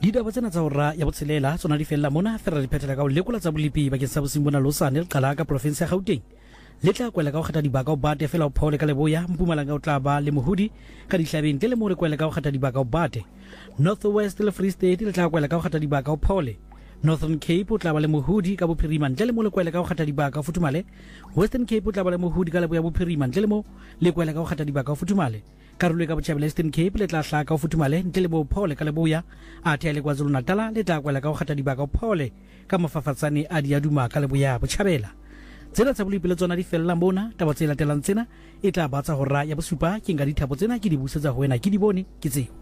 Ditaba tsena tsa hora ya botshelela tsona di fella mona fela di phethela ka o lekola tsa bolipi bakeng sa bosimbona losane le qala ka province ya Gauteng le tla kwela ka go kgetha dibaka o bate fela o phole ka leboya Mpumalanga o tla ba le mohudi ka dihlabeng ntle le mo re kwela ka go kgetha dibaka o bate North West le Free State le tla kwela ka go kgetha dibaka o phole Northern Cape o tla ba le mohudi ka bophirima ntle le mo le kwela ka go kgetha dibaka o futhumale Western Cape o tla ba le mohudi ka leboya bophirima ntle le mo le kwela ka go kgetha dibaka o futhumale karolo ka botjhabela Eastern Cape le tla hlaka o futhumale ntle le bo phole ka leboya a thea le KwaZulu Natal le tla kwela ka go kgetha dibaka o phole ka mafafatsane a diaduma ka leboya botjhabela tsena tsa bolipi le tsona di fella mona taba tse latelang tsena e tla batsa hora ya bosupa ke nka dithabo tsena ke di busetsa ho wena ke di bone ke tseo